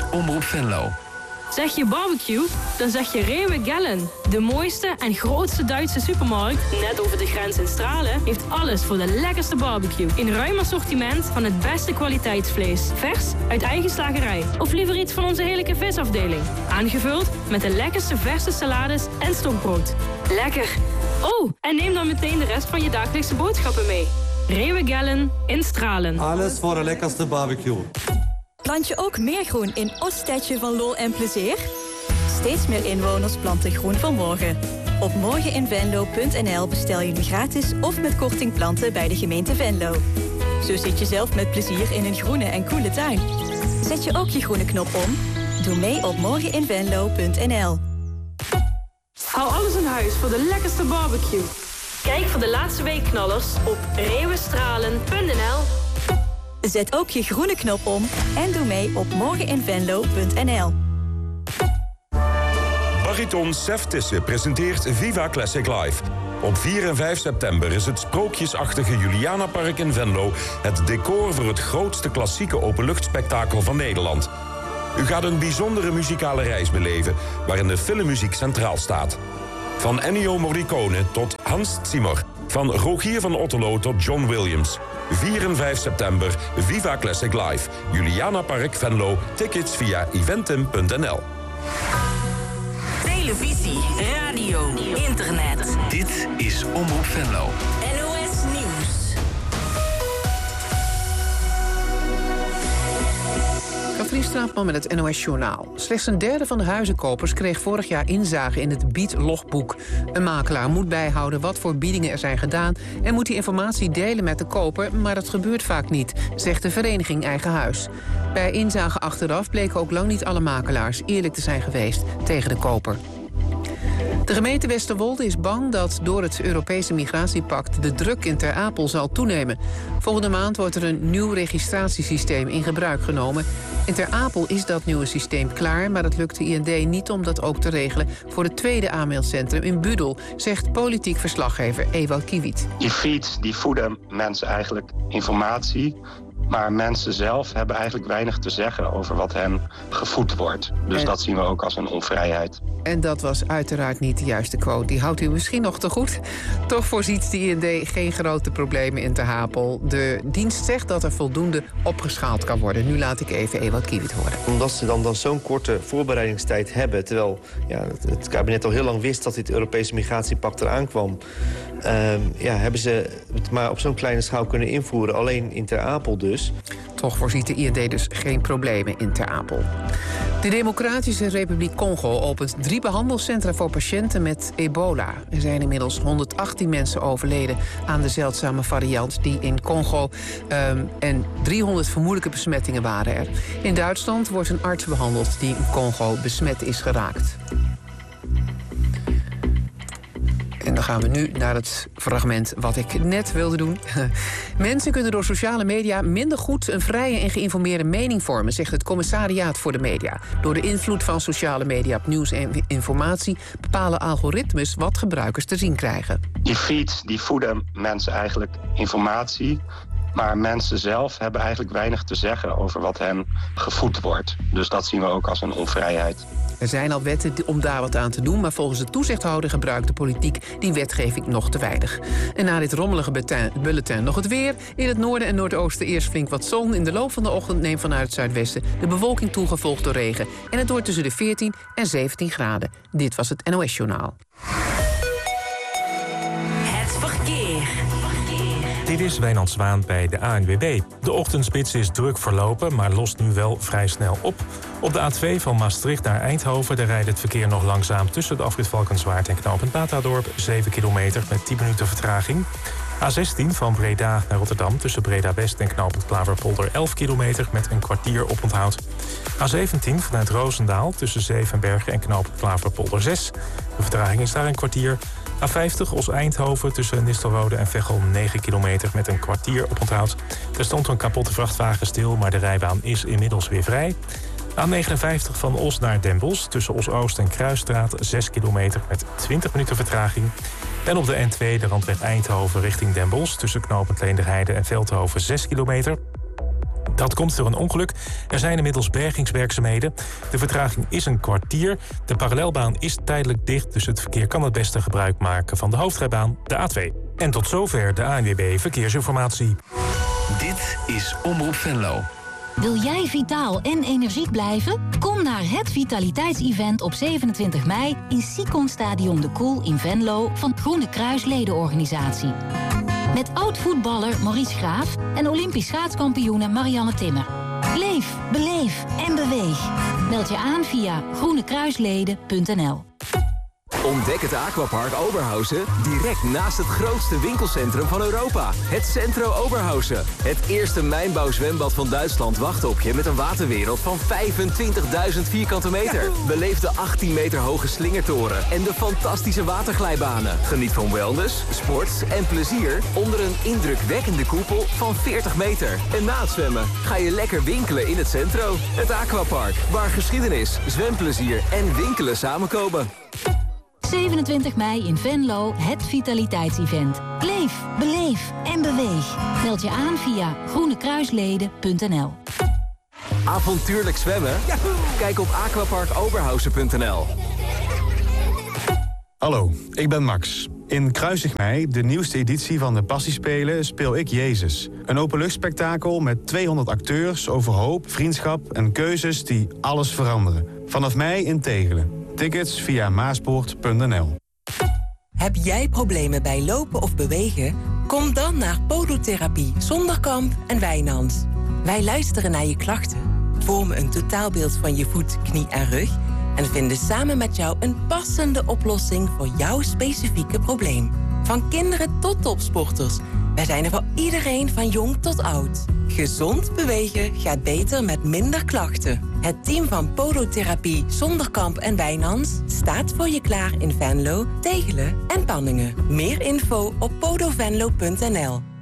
Omroep Venlo. Zeg je barbecue, dan zeg je Rewe Gellen. De mooiste en grootste Duitse supermarkt, net over de grens in Stralen, heeft alles voor de lekkerste barbecue. In ruim assortiment van het beste kwaliteitsvlees. Vers uit eigen slagerij. Of liever iets van onze heerlijke visafdeling. Aangevuld met de lekkerste verse salades en stokbrood. Lekker! Oh, en neem dan meteen de rest van je dagelijkse boodschappen mee. Rewe Gellen in Stralen. Alles voor de lekkerste barbecue. Plant je ook meer groen in Ooststedje van Lol en Plezier? Steeds meer inwoners planten groen voor morgen. Op morgeninvenlo.nl bestel je nu gratis of met korting planten bij de gemeente Venlo. Zo zit je zelf met plezier in een groene en koele tuin. Zet je ook je groene knop om? Doe mee op morgeninvenlo.nl. Hou alles in huis voor de lekkerste barbecue. Kijk voor de laatste weekknallers op reeuwenstralen.nl. Zet ook je groene knop om en doe mee op morgeninvenlo.nl. Bariton Sef Tisse presenteert Viva Classic Live. Op 4 en 5 september is het sprookjesachtige Julianapark in Venlo het decor voor het grootste klassieke openluchtspektakel van Nederland. U gaat een bijzondere muzikale reis beleven waarin de filmmuziek centraal staat. Van Ennio Morricone tot Hans Zimmer. Van Rogier van Otterlo tot John Williams. 4 en 5 september, Viva Classic Live. Julianapark Venlo. Tickets via eventim.nl. Televisie, radio, internet. Dit is Omroep Venlo. NOS Nieuws. Katrien Straatman met het NOS Journaal. Slechts een derde van de huizenkopers kreeg vorig jaar inzage in het biedlogboek. Een makelaar moet bijhouden wat voor biedingen er zijn gedaan en moet die informatie delen met de koper, maar dat gebeurt vaak niet, zegt de vereniging Eigen Huis. Bij inzage achteraf bleken ook lang niet alle makelaars eerlijk te zijn geweest tegen de koper. De gemeente Westerwolde is bang dat door het Europese migratiepact de druk in Ter Apel zal toenemen. Volgende maand wordt er een nieuw registratiesysteem in gebruik genomen. In Ter Apel is dat nieuwe systeem klaar, maar dat lukt de IND niet om dat ook te regelen voor het tweede aanmeldcentrum in Budel, zegt politiek verslaggever Ewout Kiewiet. Die feeds die voeden mensen eigenlijk informatie, maar mensen zelf hebben eigenlijk weinig te zeggen over wat hen gevoed wordt. Dus dat zien we ook als een onvrijheid. En dat was uiteraard niet de juiste quote. Die houdt u misschien nog te goed. Toch voorziet de IND geen grote problemen in Ter Apel. De dienst zegt dat er voldoende opgeschaald kan worden. Nu laat ik even Ewout Kiewiet horen. Omdat ze dan zo'n korte voorbereidingstijd hebben, terwijl het kabinet al heel lang wist dat dit Europese migratiepact eraan kwam, hebben ze het maar op zo'n kleine schaal kunnen invoeren. Alleen in Ter Apel dus. Toch voorziet de IND dus geen problemen in Ter Apel. De Democratische Republiek Congo opent 3 behandelcentra voor patiënten met ebola. Er zijn inmiddels 118 mensen overleden aan de zeldzame variant die in Congo en 300 vermoedelijke besmettingen waren er. In Duitsland wordt een arts behandeld die in Congo besmet is geraakt. En dan gaan we nu naar het fragment wat ik net wilde doen. Mensen kunnen door sociale media minder goed een vrije en geïnformeerde mening vormen, zegt het Commissariaat voor de Media. Door de invloed van sociale media op nieuws en informatie bepalen algoritmes wat gebruikers te zien krijgen. Die feeds die voeden mensen eigenlijk informatie, maar mensen zelf hebben eigenlijk weinig te zeggen over wat hen gevoed wordt. Dus dat zien we ook als een onvrijheid. Er zijn al wetten om daar wat aan te doen, maar volgens de toezichthouder gebruikt de politiek die wetgeving nog te weinig. En na dit rommelige bulletin nog het weer. In het noorden en noordoosten eerst flink wat zon. In de loop van de ochtend neemt vanuit het zuidwesten de bewolking toe, gevolgd door regen. En het wordt tussen de 14 en 17 graden. Dit was het NOS Journaal. Het verkeer. Dit is Wijnand Zwaan bij de ANWB. De ochtendspits is druk verlopen, maar lost nu wel vrij snel op. Op de A2 van Maastricht naar Eindhoven daar rijdt het verkeer nog langzaam tussen de afrit Valkenswaard en knooppunt Batadorp. 7 kilometer met 10 minuten vertraging. A16 van Breda naar Rotterdam tussen Breda West en knooppunt Klaverpolder 11 kilometer met een kwartier oponthoud. A17 vanuit Roosendaal tussen Zevenbergen en knooppunt Klaverpolder 6. De vertraging is daar een kwartier. A50 Os-Eindhoven tussen Nistelrode en Veghel 9 kilometer met een kwartier oponthoud. Er stond een kapotte vrachtwagen stil, maar de rijbaan is inmiddels weer vrij. A59 van Os naar Den Bosch tussen Os-Oost en Kruisstraat 6 kilometer met 20 minuten vertraging. En op de N2 de randweg Eindhoven richting Den Bosch tussen knooppunt Leenderheide en Veldhoven 6 kilometer. Dat komt door een ongeluk. Er zijn inmiddels bergingswerkzaamheden. De vertraging is een kwartier. De parallelbaan is tijdelijk dicht, dus het verkeer kan het beste gebruik maken van de hoofdrijbaan, de A2. En tot zover de ANWB Verkeersinformatie. Dit is Omroep Venlo. Wil jij vitaal en energiek blijven? Kom naar het vitaliteitsevent op 27 mei in Sicon Stadion de Koel in Venlo van Groene Kruis ledenorganisatie. Met oud-voetballer Maurice Graaf en Olympisch schaatskampioene Marianne Timmer. Leef, beleef en beweeg. Meld je aan via groenekruisleden.nl. Ontdek het Aquapark Oberhausen direct naast het grootste winkelcentrum van Europa. Het Centro Oberhausen. Het eerste mijnbouwzwembad van Duitsland wacht op je met een waterwereld van 25.000 vierkante meter. Beleef de 18 meter hoge slingertoren en de fantastische waterglijbanen. Geniet van wellness, sport en plezier onder een indrukwekkende koepel van 40 meter. En na het zwemmen ga je lekker winkelen in het Centro. Het Aquapark, waar geschiedenis, zwemplezier en winkelen samenkomen. 27 mei in Venlo, het vitaliteitsevent. Leef, beleef en beweeg. Meld je aan via groenekruisleden.nl. Avontuurlijk zwemmen? Kijk op aquaparkoberhausen.nl. Hallo, ik ben Max. In Kruisig Mei, de nieuwste editie van de Passiespelen, speel ik Jezus. Een openluchtspektakel met 200 acteurs over hoop, vriendschap en keuzes die alles veranderen. Vanaf mei in Tegelen. Tickets via maaspoort.nl. Heb jij problemen bij lopen of bewegen? Kom dan naar Podotherapie Zonderkamp en Wijnands. Wij luisteren naar je klachten, vormen een totaalbeeld van je voet, knie en rug en vinden samen met jou een passende oplossing voor jouw specifieke probleem. Van kinderen tot topsporters. Wij zijn er voor iedereen van jong tot oud. Gezond bewegen gaat beter met minder klachten. Het team van Podotherapie Zonderkamp en Wijnands staat voor je klaar in Venlo, Tegelen en Panningen. Meer info op podovenlo.nl.